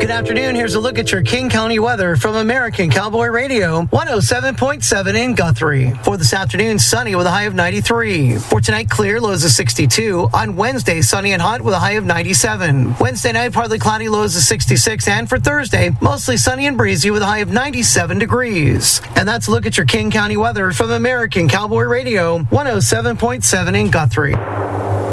Good afternoon. Here's a look at your King County weather from American Cowboy Radio, 107.7 in Guthrie. For this afternoon, sunny with a high of 93. For tonight, clear, lows of 62. On Wednesday, sunny and hot with a high of 97. Wednesday night, partly cloudy, lows of 66. And for Thursday, mostly sunny and breezy with a high of 97 degrees. And that's a look at your King County weather from American Cowboy Radio, 107.7 in Guthrie.